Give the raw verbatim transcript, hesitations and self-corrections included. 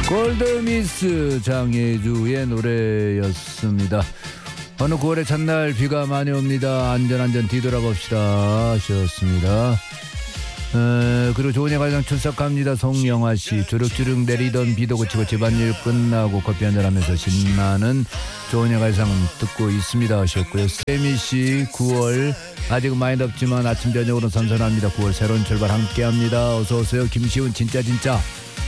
골드미스 장혜주의 노래였습니다. 어느 구월의 첫날 비가 많이 옵니다. 안전안전 뒤돌아봅시다 하셨습니다. 어, 그리고 좋은예 가장 출석합니다. 송영화씨. 주룩주룩 내리던 비도 그치고 집안일 끝나고 커피 한잔 하면서 신나는 좋은예 가장 듣고 있습니다 하셨고요. 세미씨. 구월 아직은 많이 덥지만 아침 저녁으로 선선합니다. 구월 새로운 출발 함께합니다. 어서오세요. 김시훈 진짜 진짜